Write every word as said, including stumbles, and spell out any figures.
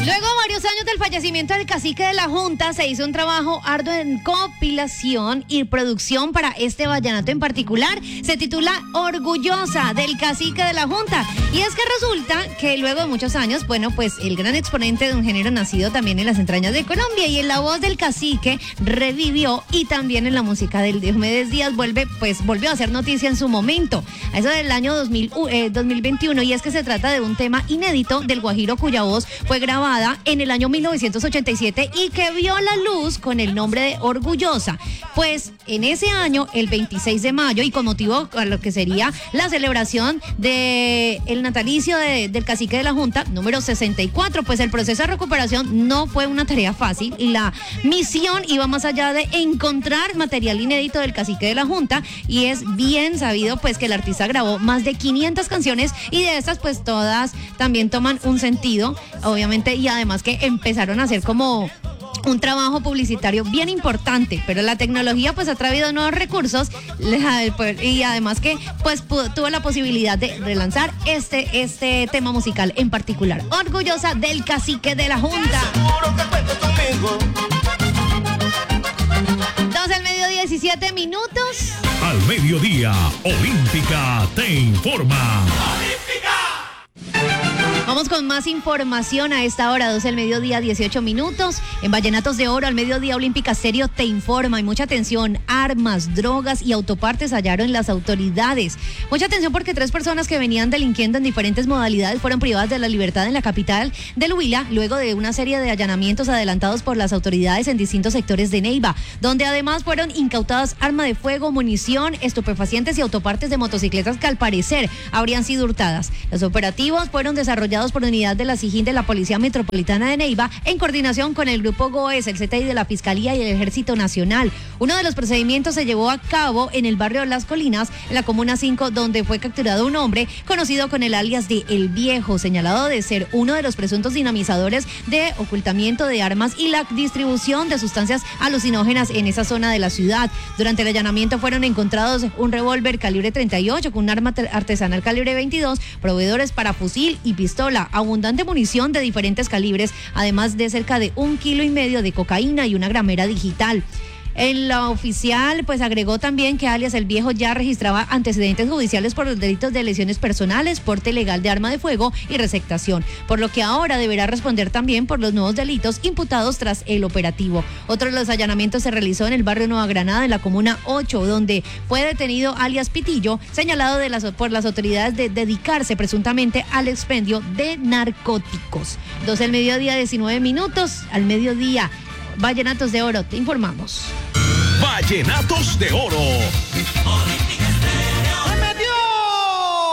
Luego de varios años del fallecimiento del cacique de la Junta, se hizo un trabajo arduo en compilación y producción para este vallenato en particular. Se titula Orgullosa, del cacique de la Junta. Y es que resulta que luego de muchos años, bueno, pues el gran exponente de un género nacido también en las entrañas de Colombia y en la voz del cacique revivió, y también en la música del Diomedes Díaz vuelve, pues volvió a hacer noticia en su momento, a eso del año dos mil, eh, dos mil veintiuno, y es que se trata de un tema inédito del guajiro cuya voz fue grabada en el año mil novecientos ochenta y siete y que vio la luz con el nombre de Orgullosa. Pues en ese año, el veintiséis de mayo, y con motivo a lo que sería la celebración de el natalicio de, del cacique de la Junta, número sesenta y cuatro, pues el proceso de recuperación no fue una tarea fácil y la misión iba más allá de encontrar material inédito del cacique de la Junta, y es bien sabido pues que el artista grabó más de quinientas canciones, y de estas pues todas también toman un sentido, obviamente, y además que empezaron a hacer como un trabajo publicitario bien importante, pero la tecnología pues ha traído nuevos recursos, y además que pues pudo, tuvo la posibilidad de relanzar este, este tema musical en particular. Orgullosa, del cacique de la Junta. Dos al mediodía, diecisiete minutos. Al mediodía, Olímpica te informa. Vamos con más información a esta hora, doce del mediodía, dieciocho minutos. En Vallenatos de Oro, al mediodía, Olímpica Stereo te informa. Y mucha atención, armas, drogas y autopartes hallaron las autoridades. Mucha atención porque tres personas que venían delinquiendo en diferentes modalidades fueron privadas de la libertad en la capital del Huila, luego de una serie de allanamientos adelantados por las autoridades en distintos sectores de Neiva, donde además fueron incautadas arma de fuego, munición, estupefacientes y autopartes de motocicletas que al parecer habrían sido hurtadas. Los operativos fueron desarrollados por unidad de la SIJIN de la Policía Metropolitana de Neiva en coordinación con el Grupo GOES, el C T I de la Fiscalía y el Ejército Nacional. Uno de los procedimientos se llevó a cabo en el barrio Las Colinas, en la Comuna cinco, donde fue capturado un hombre conocido con el alias de El Viejo, señalado de ser uno de los presuntos dinamizadores de ocultamiento de armas y la distribución de sustancias alucinógenas en esa zona de la ciudad. Durante el allanamiento fueron encontrados un revólver calibre treinta y ocho con un arma artesanal calibre veintidós, proveedores para fusil y pistola, abundante munición de diferentes calibres, además de cerca de un kilo y medio de cocaína y una gramera digital. En la oficial, pues agregó también que alias El Viejo ya registraba antecedentes judiciales por los delitos de lesiones personales, porte ilegal de arma de fuego y receptación, por lo que ahora deberá responder también por los nuevos delitos imputados tras el operativo. Otro de los allanamientos se realizó en el barrio Nueva Granada, en la Comuna ocho, donde fue detenido alias Pitillo, señalado de las, por las autoridades de dedicarse presuntamente al expendio de narcóticos. doce al mediodía, diecinueve minutos, al mediodía. Vallenatos de Oro, te informamos. Vallenatos de Oro.